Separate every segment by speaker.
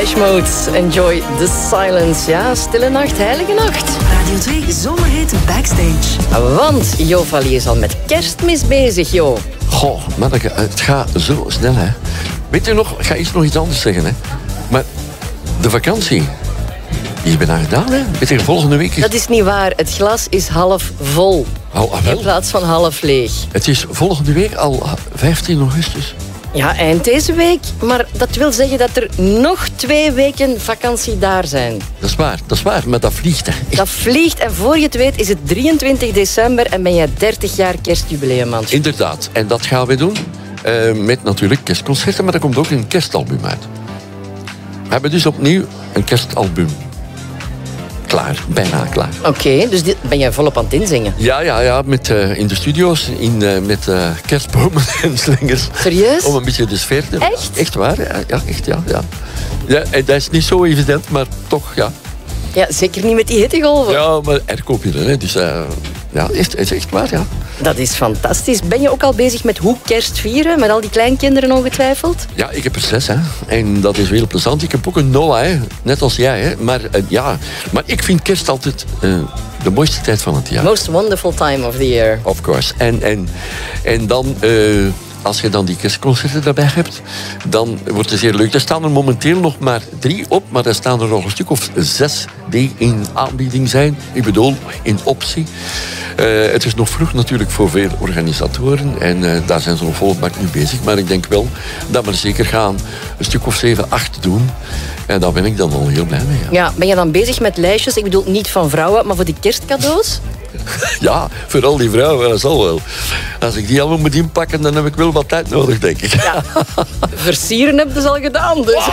Speaker 1: Depeche Mode, enjoy the silence. Ja, stille nacht, heilige nacht.
Speaker 2: Radio 2 Zomerhit Backstage.
Speaker 1: Want Jo Valley is al met Kerstmis bezig, Jo.
Speaker 3: Goh, maar het gaat zo snel, hè. Weet je nog, ik ga eerst nog iets anders zeggen, hè. Maar de vakantie, die is bijna gedaan, hè. Weet je, volgende week is...
Speaker 1: Dat is niet waar. Het glas is half vol.
Speaker 3: Oh, wel.
Speaker 1: In plaats van half leeg.
Speaker 3: Het is volgende week al 15 augustus.
Speaker 1: Ja, eind deze week. Maar dat wil zeggen dat er nog 2 weken vakantie daar zijn.
Speaker 3: Dat is waar, maar dat vliegt, hè.
Speaker 1: Dat vliegt en voor je het weet is het 23 december en ben je 30 jaar kerstjubileumman.
Speaker 3: Inderdaad, en dat gaan we doen met natuurlijk kerstconcerten, maar er komt ook een kerstalbum uit. We hebben dus opnieuw een kerstalbum. Klaar, bijna klaar.
Speaker 1: Oké, dus dit ben jij volop aan het inzingen?
Speaker 3: Ja, met, in de studio's, met kerstbomen en slingers.
Speaker 1: Serieus?
Speaker 3: Om een beetje de sfeer te...
Speaker 1: Echt?
Speaker 3: Echt waar, ja, echt, ja. Ja, en dat is niet zo evident, maar toch, ja.
Speaker 1: Ja, zeker niet met die hittegolven.
Speaker 3: Ja, maar er koop je er, hè. Dus ja, het is echt waar, ja.
Speaker 1: Dat is fantastisch. Ben je ook al bezig met hoe kerst vieren? Met al die kleinkinderen ongetwijfeld?
Speaker 3: Ja, ik heb er 6, hè. En dat is heel plezant. Ik heb ook een Noah, hè. Net als jij, hè. Maar maar ik vind kerst altijd de mooiste tijd van het jaar.
Speaker 1: Most wonderful time of the year.
Speaker 3: Of course. En dan... als je dan die kerstconcerten daarbij hebt, dan wordt het zeer leuk. Er staan er momenteel nog maar 3 op, maar er staan er nog een stuk of 6 die in aanbieding zijn. Ik bedoel, in optie. Het is nog vroeg natuurlijk voor veel organisatoren en daar zijn ze nog volop bak mee bezig. Maar ik denk wel dat we er zeker gaan een stuk of 7, 8 doen. En daar ben ik dan al heel blij mee.
Speaker 1: Ja, ben je dan bezig met lijstjes? Ik bedoel, niet van vrouwen, maar voor die kerstcadeaus?
Speaker 3: Ja, vooral die vrouwen, dat zal wel. Als ik die allemaal moet inpakken, dan heb ik wel wat tijd nodig, denk ik.
Speaker 1: Ja, versieren heb je dus al gedaan, dus.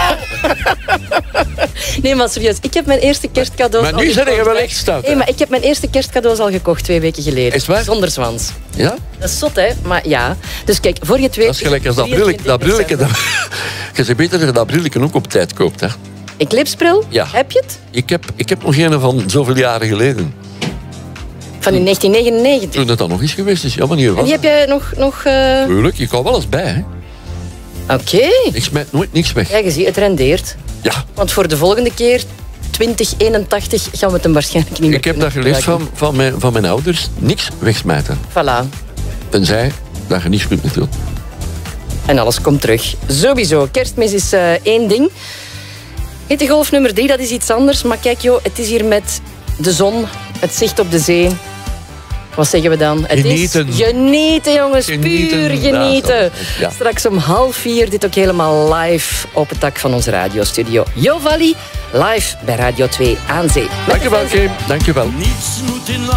Speaker 1: Nee, maar serieus, ik heb mijn eerste kerstcadeaus
Speaker 3: Maar nu zijn je wel echt stout.
Speaker 1: Nee, maar ik heb mijn eerste kerstcadeaus al gekocht 2 weken geleden.
Speaker 3: Is het waar?
Speaker 1: Zonder zwans.
Speaker 3: Ja?
Speaker 1: Dat is zot, hè? Maar ja. Dus kijk, voor je het weet...
Speaker 3: Dat is gelijk als dat brilletje. Je zegt beter dat je dat brilletje ook op tijd koopt, hè?
Speaker 1: Eclipse-bril?
Speaker 3: Ja.
Speaker 1: Heb je het?
Speaker 3: Ik heb nog een van zoveel jaren geleden.
Speaker 1: Van in 1999?
Speaker 3: Toen het dan nog eens geweest is. Ja, wanneer was
Speaker 1: en die heb jij nog...
Speaker 3: Tuurlijk, je kan wel eens bij, hè.
Speaker 1: Oké.
Speaker 3: Ik smijt nooit niks weg.
Speaker 1: Ja, je ziet, het rendeert.
Speaker 3: Ja.
Speaker 1: Want voor de volgende keer, 2081, gaan we het hem waarschijnlijk niet meer
Speaker 3: Ik heb dat geleerd van mijn ouders. Niks wegsmijten.
Speaker 1: Voilà.
Speaker 3: Tenzij dat je niets kunt met doen.
Speaker 1: En alles komt terug. Sowieso. Kerstmis is 1 ding. Hittegolf nummer 3, dat is iets anders. Maar kijk, joh, het is hier met de zon, het zicht op de zee. Wat zeggen we dan? Het
Speaker 3: Genieten.
Speaker 1: is genieten, jongens. Puur genieten.
Speaker 3: Ja.
Speaker 1: Straks om 3:30 dit ook helemaal live op het dak van onze radiostudio. Jo Valley, live bij Radio 2 aan Zee.
Speaker 3: Dankjewel, Kim. Dankjewel.
Speaker 4: Niets moet in